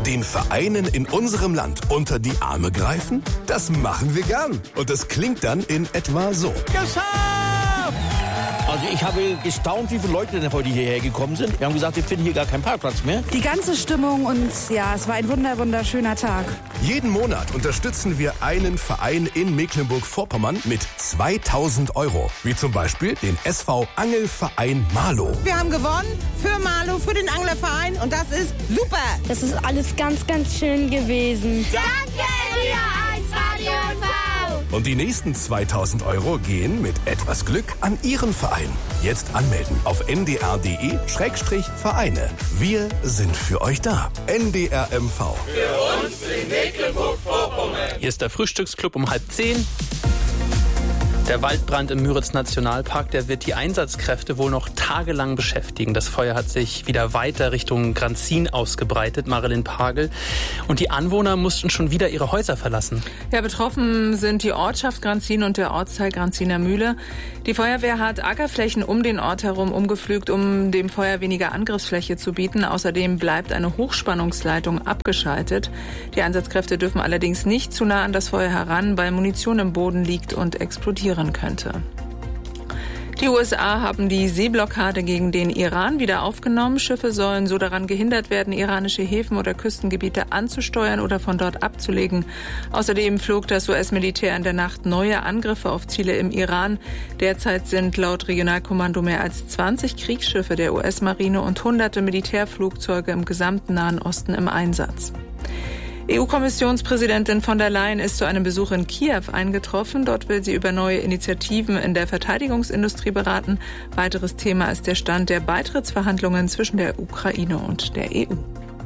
Den Vereinen in unserem Land unter die Arme greifen? Das machen wir gern. Und das klingt dann in etwa so. Geschafft! Also ich habe gestaunt, wie viele Leute denn heute hierher gekommen sind. Wir haben gesagt, wir finden hier gar keinen Parkplatz mehr. Die ganze Stimmung und ja, es war ein wunderschöner Tag. Jeden Monat unterstützen wir einen Verein in Mecklenburg-Vorpommern mit 2.000 €. Wie zum Beispiel den SV Angelverein Marlow. Wir haben gewonnen für Marlow, für den Anglerverein und das ist super. Das ist alles ganz schön gewesen. Danke, NDR 1 Radio MV. Und die nächsten 2.000 € gehen mit etwas Glück an Ihren Verein. Jetzt anmelden auf ndr.de/Vereine. Wir sind für euch da. NDR MV. Für uns in Mecklenburg-Vorpommern. Hier ist der Frühstücksclub um 9:30. Der Waldbrand im Müritz-Nationalpark, der wird die Einsatzkräfte wohl noch tagelang beschäftigen. Das Feuer hat sich wieder weiter Richtung Granzin ausgebreitet, Marilyn Pagel. Und die Anwohner mussten schon wieder ihre Häuser verlassen. Ja, betroffen sind die Ortschaft Granzin und der Ortsteil Granziner Mühle. Die Feuerwehr hat Ackerflächen um den Ort herum umgepflügt, um dem Feuer weniger Angriffsfläche zu bieten. Außerdem bleibt eine Hochspannungsleitung abgeschaltet. Die Einsatzkräfte dürfen allerdings nicht zu nah an das Feuer heran, weil Munition im Boden liegt und explodieren könnte. Die USA haben die Seeblockade gegen den Iran wieder aufgenommen. Schiffe sollen so daran gehindert werden, iranische Häfen oder Küstengebiete anzusteuern oder von dort abzulegen. Außerdem flog das US-Militär in der Nacht neue Angriffe auf Ziele im Iran. Derzeit sind laut Regionalkommando mehr als 20 Kriegsschiffe der US-Marine und hunderte Militärflugzeuge im gesamten Nahen Osten im Einsatz. EU-Kommissionspräsidentin von der Leyen ist zu einem Besuch in Kiew eingetroffen. Dort will sie über neue Initiativen in der Verteidigungsindustrie beraten. Weiteres Thema ist der Stand der Beitrittsverhandlungen zwischen der Ukraine und der EU.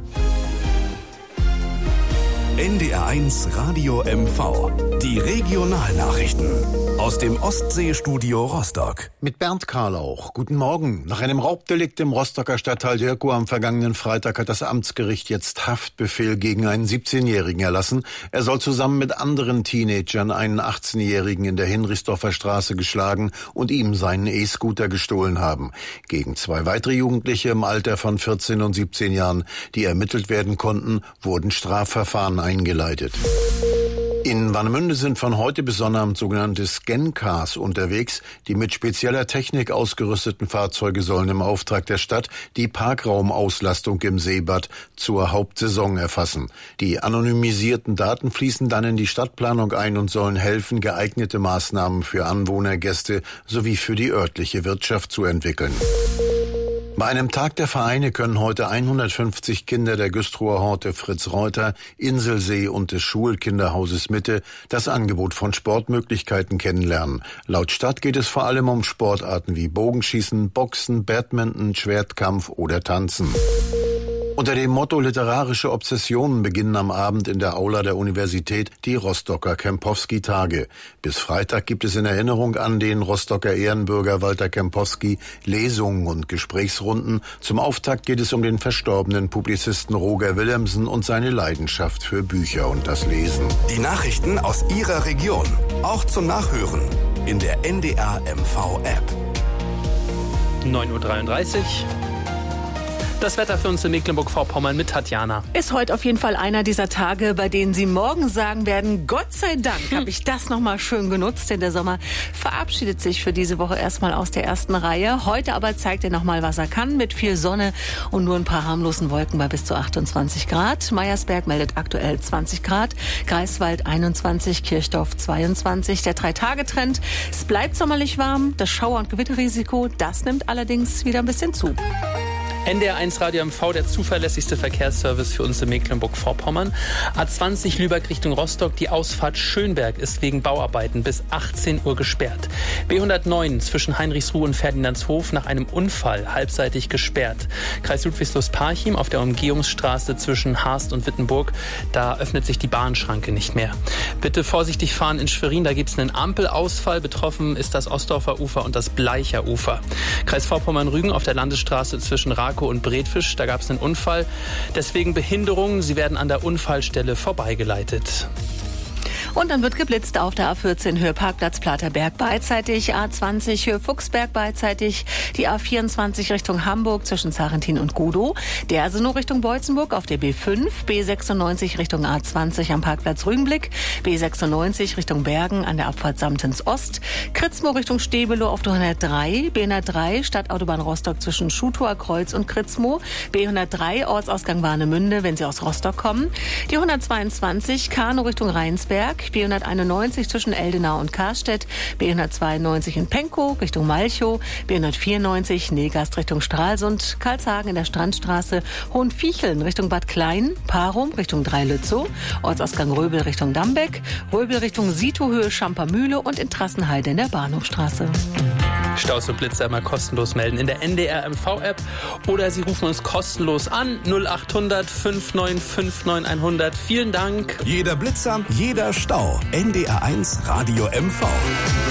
NDR1 Radio MV. Die Regionalnachrichten aus dem Ostseestudio Rostock. Mit Bernd Karlauch. Guten Morgen. Nach einem Raubdelikt im Rostocker Stadtteil Dirkow am vergangenen Freitag hat das Amtsgericht jetzt Haftbefehl gegen einen 17-Jährigen erlassen. Er soll zusammen mit anderen Teenagern einen 18-Jährigen in der Hinrichsdorfer Straße geschlagen und ihm seinen E-Scooter gestohlen haben. Gegen 2 weitere Jugendliche im Alter von 14 und 17 Jahren, die ermittelt werden konnten, wurden Strafverfahren eingeleitet. In Warnemünde sind von heute bis Sonnabend sogenannte Scan-Cars unterwegs. Die mit spezieller Technik ausgerüsteten Fahrzeuge sollen im Auftrag der Stadt die Parkraumauslastung im Seebad zur Hauptsaison erfassen. Die anonymisierten Daten fließen dann in die Stadtplanung ein und sollen helfen, geeignete Maßnahmen für Anwohner, Gäste sowie für die örtliche Wirtschaft zu entwickeln. Bei einem Tag der Vereine können heute 150 Kinder der Güstrower Horte Fritz Reuter, Inselsee und des Schulkinderhauses Mitte das Angebot von Sportmöglichkeiten kennenlernen. Laut Stadt geht es vor allem um Sportarten wie Bogenschießen, Boxen, Badminton, Schwertkampf oder Tanzen. Unter dem Motto literarische Obsessionen beginnen am Abend in der Aula der Universität die Rostocker Kempowski-Tage. Bis Freitag gibt es in Erinnerung an den Rostocker Ehrenbürger Walter Kempowski Lesungen und Gesprächsrunden. Zum Auftakt geht es um den verstorbenen Publizisten Roger Willemsen und seine Leidenschaft für Bücher und das Lesen. Die Nachrichten aus Ihrer Region, auch zum Nachhören in der NDR MV App. 9:33 Uhr. Das Wetter für uns in Mecklenburg-Vorpommern mit Tatjana. Ist heute auf jeden Fall einer dieser Tage, bei denen Sie morgen sagen werden, Gott sei Dank habe ich das nochmal schön genutzt, denn der Sommer verabschiedet sich für diese Woche erstmal aus der ersten Reihe. Heute aber zeigt er nochmal, was er kann, mit viel Sonne und nur ein paar harmlosen Wolken bei bis zu 28 Grad. Meyersberg meldet aktuell 20 Grad, Greifswald 21, Kirchdorf 22. Der 3-Tage-Trend, es bleibt sommerlich warm, das Schauer- und Gewitterrisiko, das nimmt allerdings wieder ein bisschen zu. NDR1 Radio MV, der zuverlässigste Verkehrsservice für uns in Mecklenburg-Vorpommern. A20 Lübeck Richtung Rostock. Die Ausfahrt Schönberg ist wegen Bauarbeiten bis 18 Uhr gesperrt. B109 zwischen Heinrichsruh und Ferdinandshof nach einem Unfall halbseitig gesperrt. Kreis Ludwigslust-Parchim auf der Umgehungsstraße zwischen Haast und Wittenburg. Da öffnet sich die Bahnschranke nicht mehr. Bitte vorsichtig fahren in Schwerin. Da gibt es einen Ampelausfall. Betroffen ist das Ostdorfer Ufer und das Bleicher Ufer. Kreis Vorpommern-Rügen auf der Landesstraße zwischen Rakow und Bredfisch, da gab es einen Unfall. Deswegen Behinderungen, sie werden an der Unfallstelle vorbeigeleitet. Und dann wird geblitzt auf der A14 Höhe Parkplatz Platerberg beidseitig, A20 Höhe Fuchsberg beidseitig, die A24 Richtung Hamburg zwischen Sarrentin und Gudow, der Asino Richtung Beutzenburg auf der B5, B96 Richtung A20 am Parkplatz Rügenblick, B96 Richtung Bergen an der Abfahrt Samtens Ost, Kritzmo Richtung Stebelow auf der 103, B103 Stadtautobahn Rostock zwischen Schutower Kreuz und Kritzmo, B103 Ortsausgang Warnemünde, wenn Sie aus Rostock kommen, die 122 Kano Richtung Rheinsberg, B191 zwischen Eldenau und Karstedt, B192 in Penkow Richtung Malchow, B194 Negast Richtung Stralsund, Karlshagen in der Strandstraße, Hohenviecheln Richtung Bad Klein, Parum Richtung Dreilützow, Ortsausgang Röbel Richtung Dambeck, Röbel Richtung Sitohöhe Schampermühle und in Trassenheide in der Bahnhofstraße. Staus und Blitzer immer kostenlos melden in der NDR MV-App oder Sie rufen uns kostenlos an 0800 5959 100. Vielen Dank. Jeder Blitzer, jeder Stau. NDR 1 Radio MV.